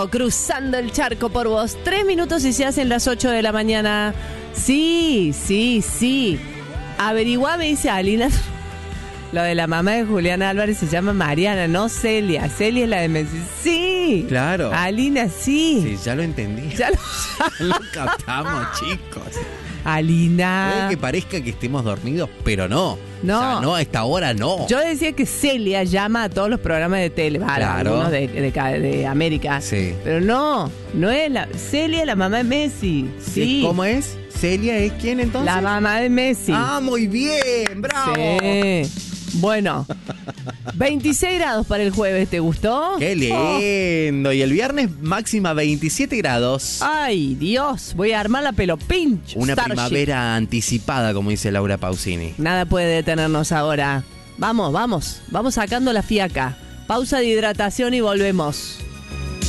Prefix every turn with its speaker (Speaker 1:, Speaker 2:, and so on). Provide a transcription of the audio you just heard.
Speaker 1: Cruzando el charco por vos. 3 minutos y se hacen las 8 de la mañana. Sí. Averiguá, me dice Alina. Lo de la mamá de Julián Álvarez se llama Mariana, no Celia. Celia es la de Messi. Sí.
Speaker 2: Claro.
Speaker 1: Alina, sí.
Speaker 2: Sí, ya lo entendí.
Speaker 1: Ya
Speaker 2: Lo captamos, chicos.
Speaker 1: Alina.
Speaker 2: Puede que parezca que estemos dormidos, pero no.
Speaker 1: No.
Speaker 2: O sea, no, a esta hora no.
Speaker 1: Yo decía que Celia llama a todos los programas de tele,
Speaker 2: Claro.
Speaker 1: algunos de América.
Speaker 2: Sí.
Speaker 1: Pero no es la Celia, la mamá de Messi. Sí.
Speaker 2: ¿Cómo es? ¿Celia es quién entonces?
Speaker 1: La mamá de Messi.
Speaker 2: Ah, muy bien, bravo.
Speaker 1: Sí. Bueno, 26 grados para el jueves, ¿te gustó?
Speaker 2: Qué lindo. Y el viernes máxima 27 grados.
Speaker 1: Ay, Dios, voy a armar la pelo pinch.
Speaker 2: Una
Speaker 1: Starship.
Speaker 2: primavera anticipada, como dice Laura Pausini.
Speaker 1: Nada puede detenernos ahora. Vamos sacando la fiaca. Pausa de hidratación y volvemos.